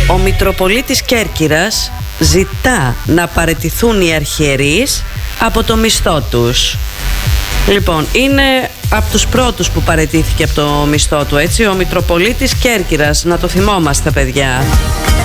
Ο Μητροπολίτης Κέρκυρας ζητά να παραιτηθούν οι αρχιερείς από το μισθό τους. Λοιπόν, είναι από τους πρώτους που παραιτήθηκε από το μισθό του, έτσι, ο Μητροπολίτης Κέρκυρας, να το θυμόμαστε, παιδιά.